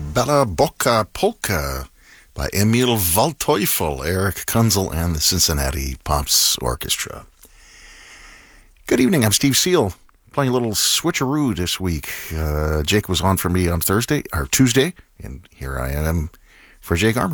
Bella Bocca Polka by Emil Waldteufel, Eric Kunzel, and the Cincinnati Pops Orchestra. Good evening, I'm Steve Seal, playing a little switcheroo this week. Jake was on for me on Tuesday, and here I am for Jake Armour.